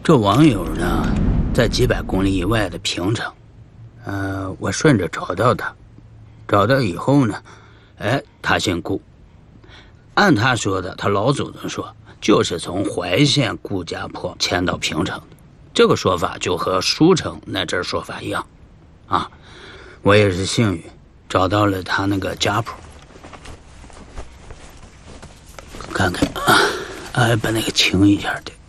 这网友呢，在几百公里以外的平城，我顺着找到他，找到以后呢，他姓顾，按他说的，他老祖宗说，就是从怀县顾家坡迁到平城的，这个说法就和书城那阵说法一样，啊，我也是幸运找到了他那个家谱，看看啊，把那个清一下的。